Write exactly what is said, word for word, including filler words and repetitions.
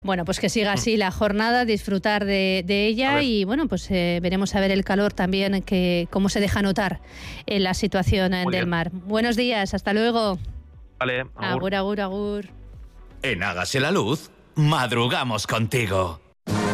Bueno, pues que siga así la jornada, disfrutar de, de ella y bueno, pues eh, veremos a ver el calor también, que cómo se deja notar en la situación Muy del bien. mar. Buenos días, hasta luego. Vale, agur, agur, agur. agur. En Hágase la Luz, madrugamos contigo.